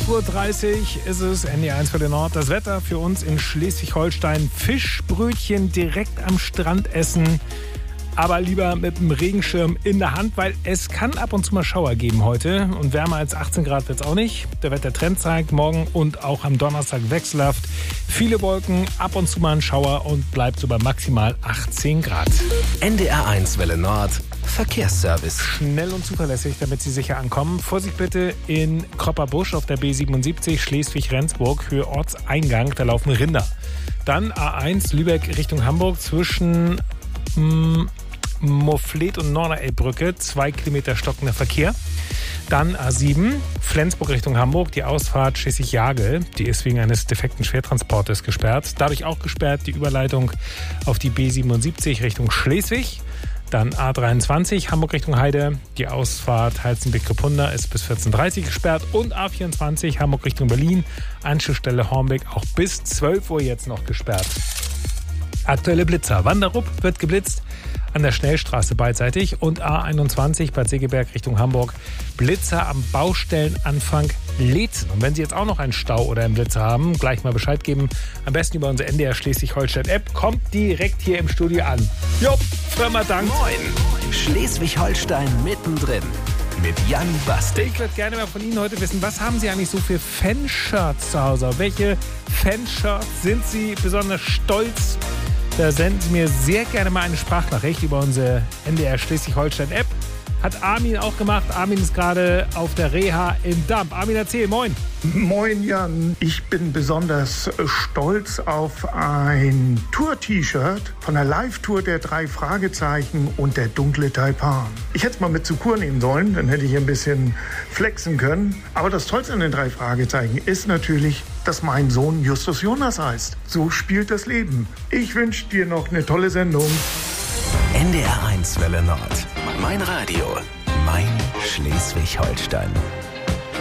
11.30 Uhr ist es, NDR1 für den Nord. Das Wetter für uns in Schleswig-Holstein. Fischbrötchen direkt am Strand essen. Aber lieber mit dem Regenschirm in der Hand, weil es kann ab und zu mal Schauer geben heute. Und wärmer als 18 Grad wird es auch nicht. Der Wettertrend zeigt morgen und auch am Donnerstag wechselhaft. Viele Wolken, ab und zu mal ein Schauer und bleibt so bei maximal 18 Grad. NDR1 Welle Nord. Verkehrsservice. Schnell und zuverlässig, damit Sie sicher ankommen. Vorsicht bitte in Kropperbusch auf der B77 Schleswig-Rendsburg, Höhe Ortseingang. Da laufen Rinder. Dann A1 Lübeck Richtung Hamburg zwischen Mofflet und Norderelbbrücke, 2 Kilometer stockender Verkehr. Dann A7, Flensburg Richtung Hamburg, die Ausfahrt Schleswig-Jagel, die ist wegen eines defekten Schwertransporters gesperrt. Dadurch auch gesperrt die Überleitung auf die B77 Richtung Schleswig. Dann A23, Hamburg Richtung Heide, die Ausfahrt Heizenbeck-Kopunda ist bis 14.30 Uhr gesperrt. Und A24, Hamburg Richtung Berlin, Anschlussstelle Hornbeck, auch bis 12 Uhr jetzt noch gesperrt. Aktuelle Blitzer. Wanderup wird geblitzt an der Schnellstraße beidseitig und A21 Bad Segeberg Richtung Hamburg. Blitzer am Baustellenanfang Leetzen. Und wenn Sie jetzt auch noch einen Stau oder einen Blitzer haben, gleich mal Bescheid geben. Am besten über unsere NDR Schleswig-Holstein-App. Kommt direkt hier im Studio an. Jupp, Firma Dank. Moin. Schleswig-Holstein mittendrin. Mit Jan Bastek. Ich würde gerne mal von Ihnen heute wissen, was haben Sie eigentlich so für Fanshirts zu Hause? Auf welche Fanshirts sind Sie besonders stolz? Da senden Sie mir sehr gerne mal eine Sprachnachricht über unsere NDR Schleswig-Holstein-App. Hat Armin auch gemacht. Armin ist gerade auf der Reha in Damp. Armin, erzähl, moin. Moin Jan, ich bin besonders stolz auf ein Tour-T-Shirt von der Live-Tour der 3 Fragezeichen und der dunkle Taipan. Ich hätte es mal mit zu Kur nehmen sollen, dann hätte ich ein bisschen flexen können. Aber das Tollste an den 3 Fragezeichen ist natürlich, dass mein Sohn Justus Jonas heißt. So spielt das Leben. Ich wünsche dir noch eine tolle Sendung. NDR1 Welle Nord. Mein Radio. Mein Schleswig-Holstein.